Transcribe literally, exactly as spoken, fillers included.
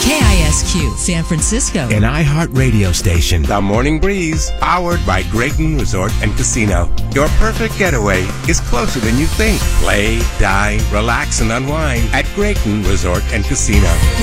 K I S Q, San Francisco. An iHeart radio station. The Morning Breeze, powered by Grayton Resort and Casino. Your perfect getaway is closer than you think. Play, dine, relax, and unwind at Grayton Resort and Casino.